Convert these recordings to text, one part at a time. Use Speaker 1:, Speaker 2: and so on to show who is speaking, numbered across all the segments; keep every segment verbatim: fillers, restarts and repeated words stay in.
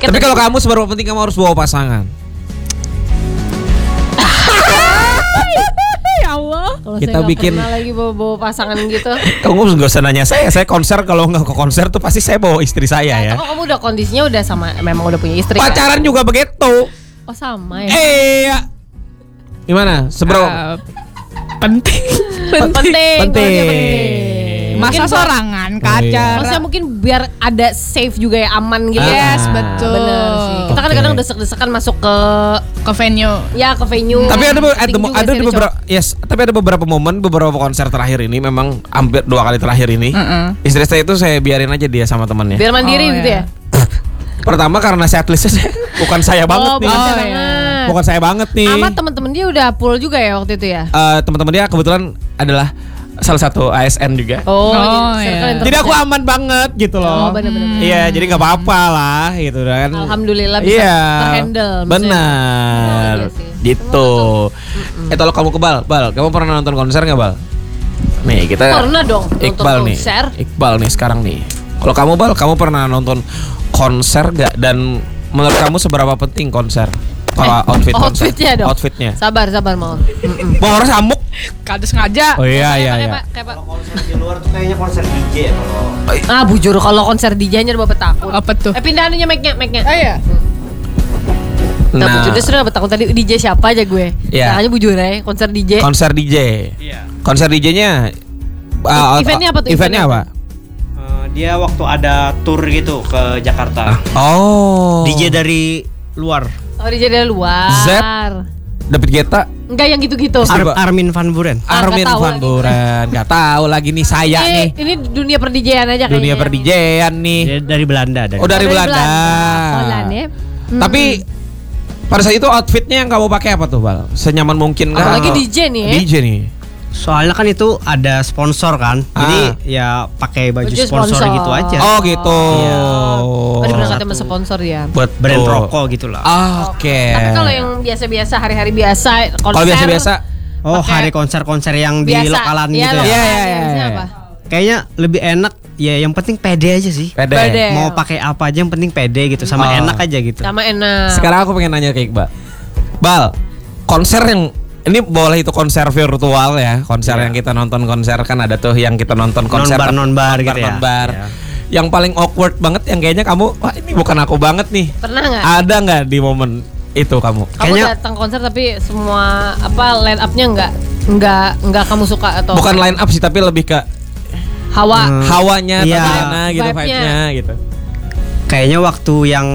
Speaker 1: tiket.
Speaker 2: Tapi kalau kamu seberapa penting kamu harus bawa pasangan?
Speaker 1: Ya Allah. Kalau
Speaker 2: Kita
Speaker 1: saya
Speaker 2: bikin-
Speaker 1: pernah lagi bawa-bawa pasangan gitu.
Speaker 2: Kamu nggak usah nanya saya. Saya konser kalau nggak ke konser tuh pasti saya bawa istri saya ya.
Speaker 1: Atau kamu udah kondisinya udah sama, memang udah punya istri.
Speaker 2: Pacaran
Speaker 1: kan?
Speaker 2: juga begitu.
Speaker 1: Oh sama ya.
Speaker 2: Eh, ya. Gimana? Seberapa?
Speaker 3: Uh, penting.
Speaker 1: penting. Penting.
Speaker 2: Penting.
Speaker 1: keluarga penting.
Speaker 3: Masa
Speaker 1: Mungkin
Speaker 3: sorangan
Speaker 2: Oh,
Speaker 3: kacar.
Speaker 2: iya.
Speaker 1: Maksudnya mungkin biar ada safe juga ya, aman gitu.
Speaker 3: Yes,
Speaker 2: Ah.
Speaker 3: betul.
Speaker 1: Bener sih. Kita kan
Speaker 2: Oke.
Speaker 1: kadang desek-desekan masuk ke
Speaker 3: Ke venue.
Speaker 1: ya ke venue.
Speaker 2: Tapi ada be- ada,
Speaker 1: Penting juga
Speaker 2: ada
Speaker 1: sih
Speaker 2: di beberapa
Speaker 1: cowok.
Speaker 2: yes, tapi ada beberapa momen beberapa konser terakhir ini memang hampir dua kali terakhir ini.
Speaker 3: Mm-mm.
Speaker 2: Istri saya itu saya biarin aja dia sama temannya.
Speaker 1: Biar mandiri
Speaker 3: Oh,
Speaker 1: gitu
Speaker 3: ya.
Speaker 1: ya.
Speaker 2: Pertama karena setlistnya saya- bukan saya banget
Speaker 1: Oh,
Speaker 2: nih.
Speaker 1: bukan
Speaker 3: Oh,
Speaker 1: saya
Speaker 3: iya.
Speaker 1: banget.
Speaker 2: Bukan saya banget nih.
Speaker 1: Sama teman-teman dia udah full juga ya waktu itu ya.
Speaker 2: Eh, teman-teman dia kebetulan adalah salah satu A S N juga.
Speaker 1: Oh,
Speaker 3: Oh,
Speaker 1: jadi
Speaker 3: iya.
Speaker 1: circle yang
Speaker 2: Jadi aku
Speaker 1: terpecah.
Speaker 2: aman banget gitu loh.
Speaker 1: Oh, bener-bener.
Speaker 2: Iya, jadi nggak apa-apa lah gitu kan.
Speaker 1: Alhamdulillah bisa
Speaker 2: Iya,
Speaker 1: terhandle. maksudnya.
Speaker 2: benar.
Speaker 1: Oh, iya sih.
Speaker 2: Gitu. Eh kalau kamu ke Bal, Bal, kamu pernah nonton konser nggak Bal? Nih kita.
Speaker 1: Pernah dong nonton
Speaker 2: Iqbal nih.
Speaker 1: konser.
Speaker 2: Iqbal nih sekarang nih. Kalau kamu Bal, kamu pernah nonton konser gak? Dan menurut kamu seberapa penting konser? Kalau outfit konser?
Speaker 1: Outfitnya dong.
Speaker 2: Outfitnya.
Speaker 1: Sabar, sabar mau.
Speaker 2: Mau orang samuk?
Speaker 3: Kades sengaja.
Speaker 2: Oh iya iya iya.
Speaker 1: Kayak Pak.
Speaker 4: Konser di luar tuh kayaknya konser D J ya kalau
Speaker 1: Ah, bujur kalau konser D J-nya udah bapak takut.
Speaker 3: Apa tuh?
Speaker 1: Eh pindahannya mic-nya, mic-nya.
Speaker 3: Oh iya.
Speaker 1: Nah, bujur dia sudah takut tadi D J siapa aja gue.
Speaker 2: Iya.
Speaker 1: Makanya bujur ya, konser D J.
Speaker 2: konser D J.
Speaker 4: Iya.
Speaker 2: Konser D J-nya uh,
Speaker 1: Eventnya apa tuh?
Speaker 2: Eventnya apa?
Speaker 4: Eh, dia waktu ada tour gitu ke Jakarta.
Speaker 2: Oh.
Speaker 4: D J dari luar.
Speaker 1: Oh, D J dari luar.
Speaker 2: Zep. David Guetta,
Speaker 1: Enggak yang gitu-gitu.
Speaker 2: Ar-
Speaker 4: Ar- Armin van Buuren.
Speaker 1: Ah,
Speaker 2: Armin
Speaker 1: nggak tahu
Speaker 2: van
Speaker 1: lagi.
Speaker 2: Buuren. Gak tahu lagi nih saya
Speaker 1: ini,
Speaker 2: nih.
Speaker 1: ini dunia per D J-an aja kayaknya.
Speaker 2: Dunia per D J-an nih.
Speaker 4: Dia dari Belanda dari.
Speaker 2: Oh, dari Belanda.
Speaker 1: Holland ya.
Speaker 2: Tapi pada saat itu outfitnya yang kamu pakai apa tuh, Bal? Senyaman mungkin kan?
Speaker 1: Apalagi D J nih ya.
Speaker 2: D J nih.
Speaker 4: Soalnya kan itu ada sponsor kan.
Speaker 2: Ah.
Speaker 4: Jadi ya pakai baju
Speaker 1: Baju
Speaker 4: sponsor,
Speaker 1: sponsor.
Speaker 4: gitu aja.
Speaker 2: Oh, gitu.
Speaker 4: Iya.
Speaker 1: Oh,
Speaker 4: Salah
Speaker 1: diberangkatnya
Speaker 4: satu.
Speaker 1: sama sponsor ya.
Speaker 4: Buat brand
Speaker 2: Betul.
Speaker 4: rokok gitu lah.
Speaker 2: Oke.
Speaker 1: Tapi kalau yang biasa-biasa hari-hari biasa konser.
Speaker 2: Kalau biasa-biasa
Speaker 4: Oh,
Speaker 1: pakai-
Speaker 4: hari konser-konser yang di
Speaker 1: biasa.
Speaker 4: lokalan
Speaker 1: Iya,
Speaker 4: gitu
Speaker 1: lokalan.
Speaker 4: ya.
Speaker 2: Iya, iya, iya,
Speaker 1: Biasanya
Speaker 2: iya.
Speaker 1: apa?
Speaker 4: Kayaknya lebih enak ya yang penting pede aja sih.
Speaker 2: pede.
Speaker 1: Pede.
Speaker 4: Mau pakai apa aja yang penting pede gitu sama
Speaker 2: Oh.
Speaker 4: enak aja gitu.
Speaker 1: Sama enak.
Speaker 2: Sekarang aku pengen nanya ke Iqbal. Bal, konser yang ini boleh itu konser virtual ya, konser
Speaker 4: Iya.
Speaker 2: yang kita nonton konser kan ada tuh yang kita nonton konser
Speaker 4: Non-bar, non-bar gitu ya.
Speaker 2: non-bar.
Speaker 4: Iya.
Speaker 2: Yang paling awkward banget yang kayaknya kamu, wah ini bukan aku banget nih.
Speaker 1: Pernah nggak?
Speaker 2: Ada nggak di momen itu kamu?
Speaker 1: Kamu
Speaker 4: Kayaknya-
Speaker 1: datang konser tapi semua apa line up-nya enggak enggak enggak kamu suka atau
Speaker 2: Bukan line up sih tapi lebih ke
Speaker 1: hawa.
Speaker 4: Hmm.
Speaker 2: hawanya,
Speaker 4: Iya.
Speaker 2: gimana gitu,
Speaker 1: Vibe-nya.
Speaker 2: vibe-nya gitu.
Speaker 4: Kayaknya waktu yang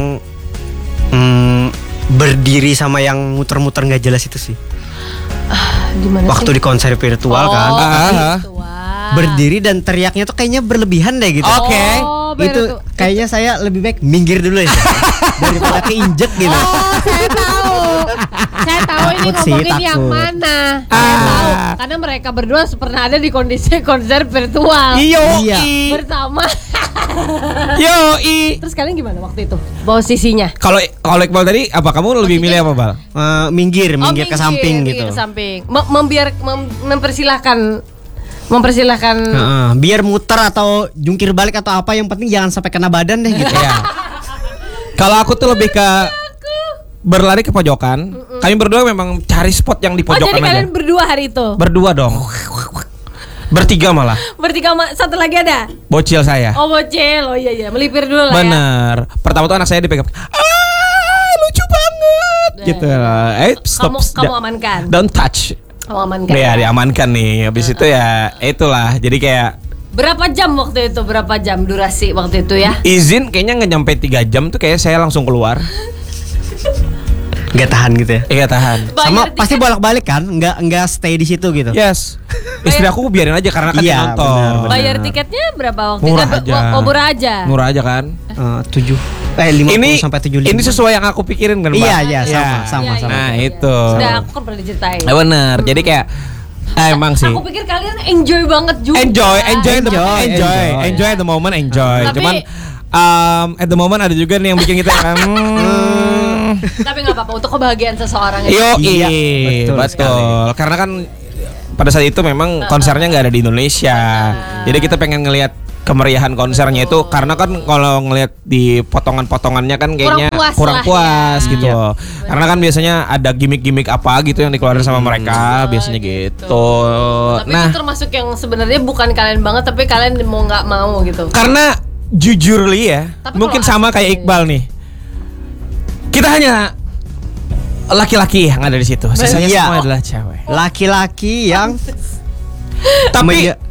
Speaker 4: mm, berdiri sama yang muter-muter nggak jelas itu sih.
Speaker 1: Gimana
Speaker 4: Waktu
Speaker 1: sih?
Speaker 4: di konser virtual
Speaker 1: oh,
Speaker 4: kan.
Speaker 2: Ah.
Speaker 1: virtual.
Speaker 4: Berdiri dan teriaknya tuh kayaknya berlebihan deh gitu.
Speaker 2: Oke.
Speaker 1: Oh, bener
Speaker 4: Itu
Speaker 1: tuh.
Speaker 4: kayaknya saya lebih baik minggir dulu ya. Daripada keinjek gitu.
Speaker 1: Oh, saya tahu. Saya tahu ini
Speaker 4: Takut sih,
Speaker 1: ngomongin yang
Speaker 4: takut.
Speaker 1: mana. Saya
Speaker 2: Ah.
Speaker 1: tahu. Karena mereka berdua pernah ada di kondisi konser virtual.
Speaker 2: Iyo,
Speaker 4: Iya.
Speaker 1: Bersama.
Speaker 2: yo, i.
Speaker 1: Terus kalian gimana waktu itu? Posisinya?
Speaker 2: Kalau kalau Iqbal tadi apa kamu lebih milih apa, Bal?
Speaker 4: Eh, minggir, minggir ke samping
Speaker 1: minggir
Speaker 4: gitu.
Speaker 1: ke samping. Mem- membiar mem- mempersilahkan mempersilahkan
Speaker 4: Heeh, biar muter atau jungkir balik atau apa yang penting jangan sampai kena badan deh gitu.
Speaker 2: Iya. Kalau aku tuh lebih ke berlari ke pojokan. Kami berdua memang cari spot yang di
Speaker 1: Oh,
Speaker 2: pojokan
Speaker 1: jadi
Speaker 2: aja.
Speaker 1: kalian berdua hari itu?
Speaker 2: Berdua dong. Bertiga malah.
Speaker 1: Bertiga ma- satu lagi ada?
Speaker 2: Bocil saya.
Speaker 1: Oh, bocil. Oh iya iya, melipir dulu lah ya.
Speaker 2: Bener. Pertama tuh anak saya dipegang. Ah, lucu banget.
Speaker 1: Ya,
Speaker 2: Gitu.
Speaker 1: ya.
Speaker 2: Eh, stop.
Speaker 1: Kamu- kamu
Speaker 2: Da-
Speaker 1: amankan.
Speaker 2: Don't touch.
Speaker 1: Oh, aman kan?
Speaker 2: Ya, diamankan nih. Habis itu ya itulah. Jadi kayak
Speaker 1: Berapa jam waktu itu? Berapa jam durasi waktu itu ya?
Speaker 2: izin kayaknya nggak nyampe tiga jam tuh kayak saya langsung keluar.
Speaker 4: Nggak tahan gitu ya.
Speaker 2: Iya tahan.
Speaker 1: Bayar
Speaker 4: Sama
Speaker 1: tiket?
Speaker 4: pasti bolak-balik kan, nggak nggak stay di situ gitu.
Speaker 2: Yes. Istri aku biarin aja karena kan
Speaker 4: Iya,
Speaker 2: dia nonton.
Speaker 4: benar, benar.
Speaker 1: Bayar tiketnya berapa waktu
Speaker 2: Murah
Speaker 1: itu?
Speaker 2: aja.
Speaker 1: Oh, murah aja.
Speaker 2: Murah aja kan.
Speaker 4: Eh, tujuh eh lima
Speaker 2: Ini
Speaker 4: puluh sampai tujuh puluh lima.
Speaker 2: ini sesuai yang aku pikirin kan, Bang?
Speaker 4: Iya, iya, sama,
Speaker 2: Iya.
Speaker 4: sama,
Speaker 1: Iya,
Speaker 4: sama.
Speaker 1: iya,
Speaker 2: Nah,
Speaker 1: iya.
Speaker 2: itu.
Speaker 1: Sudah, aku kan pernah diceritain.
Speaker 2: Nah, bener. Jadi kayak ah, emang sih.
Speaker 1: Aku pikir kalian enjoy banget juga.
Speaker 2: Enjoy, enjoy, the,
Speaker 4: Enjoy,
Speaker 2: enjoy, enjoy,
Speaker 4: enjoy.
Speaker 2: enjoy at the moment, enjoy.
Speaker 1: Tapi-
Speaker 2: Cuman um, at the moment ada juga nih yang bikin kita hmm,
Speaker 1: Tapi nggak apa-apa untuk kebahagiaan seseorang. ya.
Speaker 2: yo,
Speaker 4: Iya,
Speaker 2: betul,
Speaker 4: betul
Speaker 2: betul. Karena kan pada saat itu memang konsernya nggak ada di Indonesia. Jadi kita pengen ngelihat kemeriahan konsernya itu karena kan kalau ngelihat di potongan-potongannya kan kayaknya
Speaker 1: Kurang puas
Speaker 2: kurang
Speaker 1: lah
Speaker 2: puas
Speaker 1: ya.
Speaker 2: gitu.
Speaker 4: Iya.
Speaker 2: Karena kan biasanya ada gimmick-gimmick apa gitu yang dikeluarin sama mereka biasanya gitu.
Speaker 1: Tapi
Speaker 2: Nah,
Speaker 1: itu termasuk yang sebenarnya bukan kalian banget tapi kalian mau nggak mau gitu.
Speaker 2: karena jujur li ya,
Speaker 1: Tapi
Speaker 2: mungkin
Speaker 1: kalau
Speaker 2: sama
Speaker 1: asik
Speaker 2: kayak
Speaker 1: sih.
Speaker 2: Iqbal nih. Kita hanya laki-laki yang ada di situ. Sisanya
Speaker 4: Iya.
Speaker 2: semua adalah cewek.
Speaker 4: Laki-laki yang
Speaker 2: Tapi
Speaker 4: Media-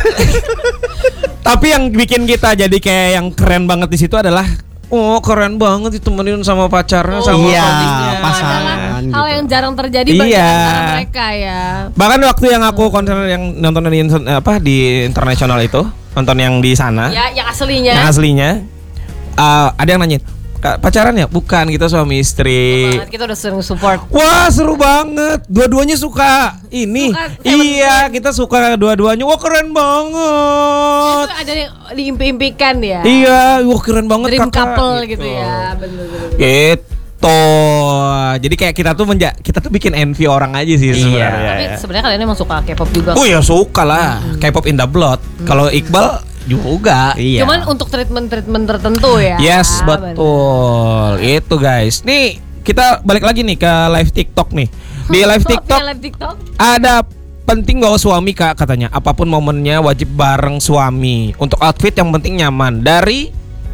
Speaker 2: tapi yang bikin kita jadi kayak yang keren banget di situ adalah oh keren banget ditemenin sama pacarnya sama
Speaker 4: Iya,
Speaker 2: pacarnya.
Speaker 4: pasangan.
Speaker 1: Adalah hal
Speaker 4: gitu.
Speaker 1: yang jarang terjadi bagi
Speaker 2: Iya.
Speaker 1: antara mereka ya.
Speaker 2: Bahkan waktu yang aku konser yang nonton di inter- apa di internasional itu, nonton yang di sana,
Speaker 1: Ya, yang aslinya.
Speaker 2: yang aslinya, uh, ada yang nanyain, "Kak, pacaran ya? Bukan, kita suami istri."
Speaker 1: Banget, kita udah sering support.
Speaker 2: Wah seru banget, dua-duanya suka ini.
Speaker 1: Suka
Speaker 2: Iya kita suka dua-duanya. Wah keren banget.
Speaker 1: Itu ada yang diimpi-impikan ya.
Speaker 2: Iya, wah keren banget
Speaker 1: Dream
Speaker 2: kakak.
Speaker 1: couple gitu, ya. Bener-bener.
Speaker 2: Gitu. Jadi kayak kita tuh menja kita tuh bikin envy orang aja sih
Speaker 4: Iya.
Speaker 2: sebenarnya.
Speaker 1: Tapi
Speaker 2: ya.
Speaker 1: sebenarnya kalian emang suka K-pop juga.
Speaker 2: Oh ya suka lah, K-pop in the blood. Kalau Iqbal juga.
Speaker 4: Iya.
Speaker 1: Cuman untuk treatment-treatment tertentu ya.
Speaker 2: Yes,
Speaker 1: Bener.
Speaker 2: betul. Itu guys. Nih, kita balik lagi nih ke live TikTok nih. Di live
Speaker 1: Oh,
Speaker 2: TikTok
Speaker 1: punya live TikTok.
Speaker 2: ada penting bawa suami Kak katanya. Apapun momennya wajib bareng suami. Untuk outfit yang penting nyaman. Dari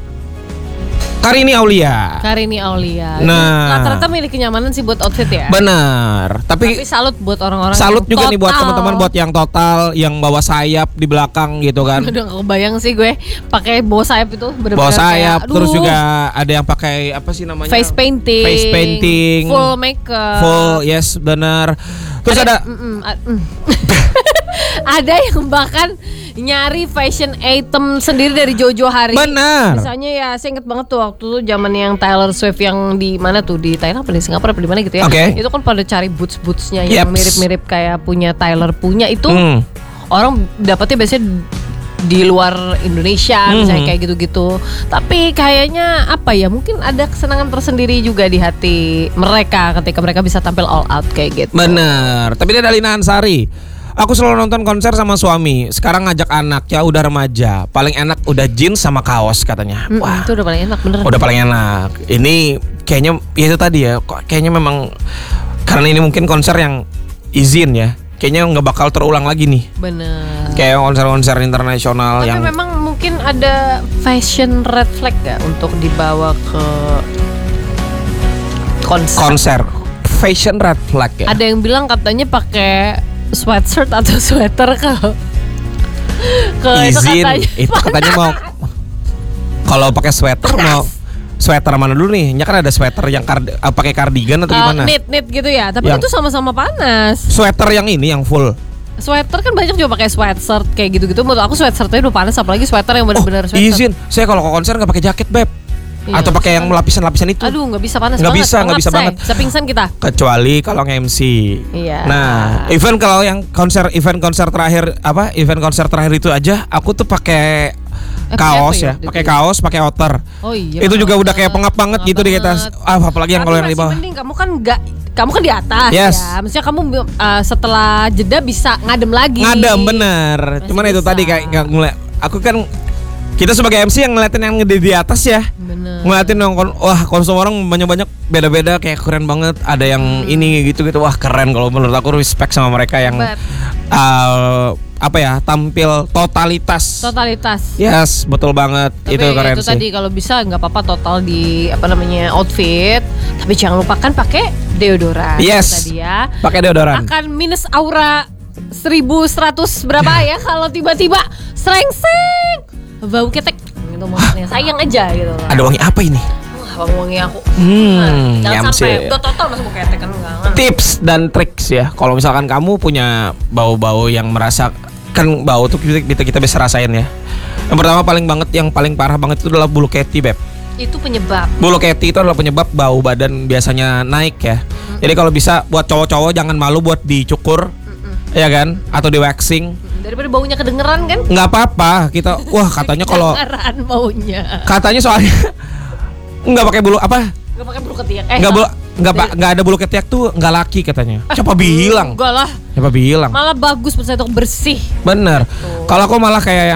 Speaker 2: Karini Aulia.
Speaker 1: Karini Aulia.
Speaker 2: Nah.
Speaker 1: Rata-rata milih kenyamanan sih buat outfit ya.
Speaker 2: Benar. Tapi,
Speaker 1: Tapi salut buat orang-orang
Speaker 2: salut
Speaker 1: yang
Speaker 2: juga nih buat
Speaker 1: total.
Speaker 2: teman-teman buat yang total yang bawa sayap di belakang gitu kan.
Speaker 1: Udah gak kebayang sih gue pakai bawa sayap itu bener-bener
Speaker 2: Bawa
Speaker 1: kayak,
Speaker 2: sayap
Speaker 1: aduh,
Speaker 2: terus juga ada yang pakai apa sih namanya?
Speaker 1: face painting,
Speaker 2: Face painting.
Speaker 1: full makeup,
Speaker 2: Full, yes, benar. Terus ada,
Speaker 1: Mm-mm, a- mm. ada yang bahkan nyari fashion item sendiri dari Jojo Hari.
Speaker 2: benar.
Speaker 1: Misalnya ya, saya inget banget tuh waktu tuh zaman yang Taylor Swift yang di mana tuh di Thailand apa di Singapura apa di mana gitu ya.
Speaker 2: Oke.
Speaker 1: Itu kan pada cari boots bootsnya yang
Speaker 2: Yeps.
Speaker 1: mirip-mirip kayak punya Taylor punya itu.
Speaker 2: Hmm.
Speaker 1: Orang dapetnya biasanya di luar Indonesia
Speaker 2: Hmm.
Speaker 1: misalnya kayak gitu-gitu. Tapi kayaknya apa ya, mungkin ada kesenangan tersendiri juga di hati mereka ketika mereka bisa tampil all out kayak gitu.
Speaker 2: Bener. Tapi dia dari Nansari. Aku selalu nonton konser sama suami. Sekarang ngajak anak ya udah remaja. Paling enak udah jeans sama kaos katanya.
Speaker 1: Mm-mm,
Speaker 2: Wah,
Speaker 1: itu udah paling enak bener.
Speaker 2: udah paling enak. Ini kayaknya ya itu tadi ya. Kok kayaknya memang karena ini mungkin konser yang izin ya. Kayaknya nggak bakal terulang lagi nih.
Speaker 1: Bener.
Speaker 2: Kayak konser-konser internasional
Speaker 1: Tapi
Speaker 2: yang
Speaker 1: memang mungkin ada fashion red flag gak untuk dibawa ke konser?
Speaker 2: konser fashion red flag ya.
Speaker 1: Ada yang bilang katanya pakai sweatshirt atau sweater kalau ke itu
Speaker 2: Izin
Speaker 1: katanya.
Speaker 2: itu katanya mau kalau pakai sweater mau sweater mana dulu nih? Ya kan ada sweater yang kard, eh, pakai kardigan atau
Speaker 1: Uh,
Speaker 2: gimana?
Speaker 1: knit knit gitu ya. Tapi
Speaker 2: Yang-
Speaker 1: itu sama-sama panas.
Speaker 2: Sweater yang ini yang full.
Speaker 1: Sweater kan banyak juga pakai sweatshirt kayak gitu-gitu. Menurut aku sweatshirtnya udah panas, apalagi sweater yang
Speaker 2: Oh,
Speaker 1: benar-benar sweater.
Speaker 2: izin. Saya kalau ke konser nggak pakai jaket, Beb.
Speaker 1: Iya,
Speaker 2: Atau pakai yang lapisan-lapisan itu.
Speaker 1: Aduh, nggak bisa panas
Speaker 2: Nggak
Speaker 1: banget.
Speaker 2: bisa, nggak
Speaker 1: Pengap,
Speaker 2: bisa
Speaker 1: say.
Speaker 2: banget.
Speaker 1: Bisa pingsan kita.
Speaker 2: Kecuali kalau nge-M C.
Speaker 1: Iya.
Speaker 2: Nah, event kalau yang konser event konser terakhir apa? Event konser terakhir itu aja aku tuh pakai
Speaker 1: Eh,
Speaker 2: kaos
Speaker 1: pakai apa
Speaker 2: ya,
Speaker 1: ya?
Speaker 2: pakai kaos, pakai outer.
Speaker 1: Oh iya.
Speaker 2: Itu juga
Speaker 1: banget.
Speaker 2: udah kayak pengap banget
Speaker 1: Pengap
Speaker 2: gitu di atas.
Speaker 1: banget.
Speaker 2: Ah, apalagi yang
Speaker 1: Tapi
Speaker 2: kalau yang di
Speaker 1: masih
Speaker 2: bawah.
Speaker 1: mending kamu kan nggak, kamu kan di atas
Speaker 2: Yes.
Speaker 1: ya. Maksudnya kamu uh, setelah jeda bisa ngadem lagi.
Speaker 2: Ngadem bener.
Speaker 1: Masih
Speaker 2: Cuman itu
Speaker 1: bisa.
Speaker 2: tadi kayak nggak ngeliat. Aku kan kita sebagai M C yang ngeliatin yang di, di atas ya.
Speaker 1: Bener.
Speaker 2: Ngeliatin dong, kon- wah konsum orang banyak-banyak beda-beda kayak keren banget. Ada yang
Speaker 1: Hmm.
Speaker 2: ini gitu-gitu. Wah keren kalau menurut aku respect sama mereka yang
Speaker 1: Hebat.
Speaker 2: uh, apa ya tampil totalitas.
Speaker 1: Totalitas.
Speaker 2: Yes, betul banget.
Speaker 1: Tapi
Speaker 2: itu keren
Speaker 1: itu
Speaker 2: sih.
Speaker 1: tadi kalau bisa nggak apa-apa total di apa namanya outfit, tapi jangan lupakan pakai deodoran.
Speaker 2: Yes.
Speaker 1: Itu tadi ya.
Speaker 2: Pakai deodoran.
Speaker 1: Akan minus aura seribu seratus berapa ya kalau tiba-tiba serengseng bau ketek gitu maksudnya. Sayang aja gitu.
Speaker 2: Ada wangi apa ini?
Speaker 1: Wah, wangi aku.
Speaker 2: Hmm,
Speaker 1: Nah, jangan
Speaker 2: nyam
Speaker 1: sampai
Speaker 2: sih.
Speaker 1: udah total masuk bau ketek kan enggak. enggak.
Speaker 2: Tips dan triks ya. Kalau misalkan kamu punya bau-bau yang merasa kan bau tuh kita, kita kita bisa rasain ya. Yang pertama paling banget yang paling parah banget itu adalah bulu keti, Beb.
Speaker 1: Itu penyebab.
Speaker 2: Bulu keti itu adalah penyebab bau badan biasanya naik ya. Jadi kalau bisa buat cowok-cowok jangan malu buat dicukur. Ya kan? Atau di waxing.
Speaker 1: Daripada baunya kedengeran kan?
Speaker 2: Nggak apa-apa. Kita wah katanya kalau
Speaker 1: Kedengeran baunya.
Speaker 2: katanya soalnya nggak pakai bulu apa?
Speaker 1: Enggak pakai bulu ketiak. Eh,
Speaker 2: Nggak bulu
Speaker 1: salah.
Speaker 2: nggak pa- nggak ada bulu ketiak tuh nggak laki katanya. Siapa bilang?
Speaker 1: Enggak lah.
Speaker 2: Siapa bilang?
Speaker 1: Malah bagus menurut saya itu bersih.
Speaker 2: Bener. Kalau aku malah kayak yang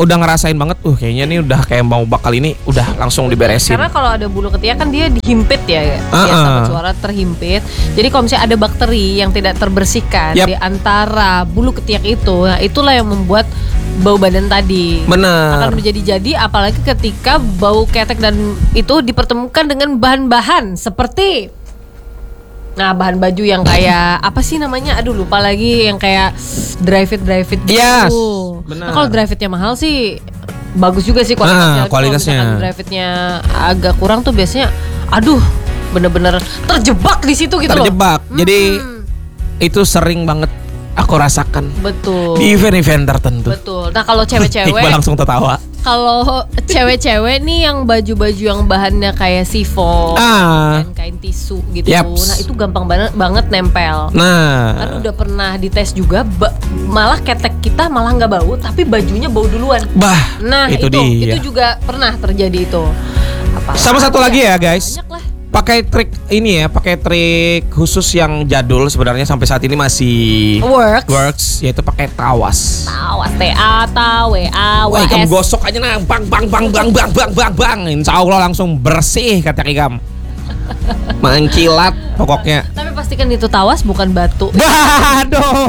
Speaker 2: udah ngerasain banget, uh kayaknya nih udah kayak mau bakal ini udah langsung diberesin.
Speaker 1: Karena kalau ada bulu ketiak kan dia dihimpit ya, ya
Speaker 2: Uh-uh.
Speaker 1: sahabat suara, terhimpit. Jadi kalau misalnya ada bakteri yang tidak terbersihkan
Speaker 2: Yap.
Speaker 1: di antara bulu ketiak itu, nah itulah yang membuat bau badan tadi
Speaker 2: Bener.
Speaker 1: akan menjadi-jadi, apalagi ketika bau ketek dan itu dipertemukan dengan bahan-bahan seperti nah bahan baju yang kayak apa sih namanya, aduh lupa lagi, yang kayak dry fit dry fit gitu.
Speaker 2: Yes,
Speaker 1: Nah,
Speaker 2: benar.
Speaker 1: kalau dry fitnya mahal sih bagus juga sih kualitasnya.
Speaker 2: Ah,
Speaker 1: Tapi kalau
Speaker 2: kualitasnya.
Speaker 1: misalkan dry fitnya agak kurang tuh biasanya aduh bener-bener terjebak di situ gitu loh.
Speaker 2: Terjebak. Jadi
Speaker 1: Hmm,
Speaker 2: itu sering banget aku rasakan
Speaker 1: betul.
Speaker 2: di event-event tertentu.
Speaker 1: Betul. Nah kalau
Speaker 2: Iqbal
Speaker 1: cewek-cewek,
Speaker 2: langsung tertawa.
Speaker 1: kalau cewek-cewek nih yang baju-baju yang bahannya kayak sifon
Speaker 2: Ah.
Speaker 1: dan kain tisu gitu,
Speaker 2: Yaps.
Speaker 1: nah itu gampang banget banget nempel. Kan
Speaker 2: Nah,
Speaker 1: udah pernah dites juga, ba- malah ketek kita malah nggak bau, tapi bajunya bau duluan.
Speaker 2: bah,
Speaker 1: Nah
Speaker 2: itu,
Speaker 1: itu
Speaker 2: dia.
Speaker 1: itu juga pernah terjadi itu. Apalagi
Speaker 2: Sama satu lagi ya, guys.
Speaker 1: Banyak lah.
Speaker 2: Pakai trik ini ya, pakai trik khusus yang jadul sebenarnya sampai saat ini masih
Speaker 1: Works.
Speaker 2: works, yaitu pakai tawas.
Speaker 1: Tawas, T A T A W A W
Speaker 2: Wah,
Speaker 1: S.
Speaker 2: Ikam gosok aja nah, bang bang bang bang bang bang bang bang. Insya Allah langsung bersih kata Ikam. Mengkilat pokoknya.
Speaker 1: Tapi pastikan itu tawas bukan batu.
Speaker 2: Aduh,